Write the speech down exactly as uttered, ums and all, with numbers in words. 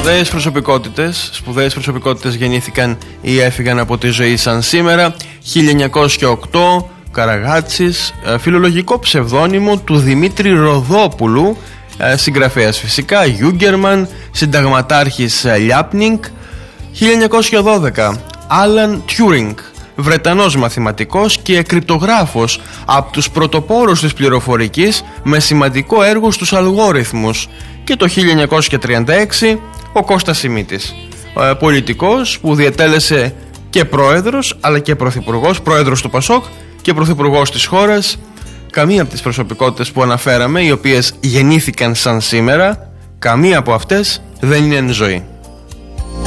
Σπουδαίες προσωπικότητες, σπουδαίες προσωπικότητες γεννήθηκαν ή έφυγαν από τη ζωή σαν σήμερα. χίλια εννιακόσια οκτώ, Καραγάτσης, φιλολογικό ψευδόνυμο του Δημήτρη Ροδόπουλου, συγγραφέας φυσικά, Γιούγκερμαν, συνταγματάρχης Λιάπνινγκ. χίλια εννιακόσια δώδεκα, Άλαν Τιούρινγκ, Βρετανός μαθηματικός και κρυπτογράφος, από τους πρωτοπόρους της πληροφορικής με σημαντικό έργο στους αλγόριθμους. Και το χίλια εννιακόσια τριάντα έξι, ο Κώστας Σιμίτης, πολιτικός που διετέλεσε και πρόεδρος αλλά και πρωθυπουργός, πρόεδρος του Πασόκ και πρωθυπουργός της χώρας. Καμία από τις προσωπικότητες που αναφέραμε, οι οποίες γεννήθηκαν σαν σήμερα, καμία από αυτές δεν είναι εν ζωή.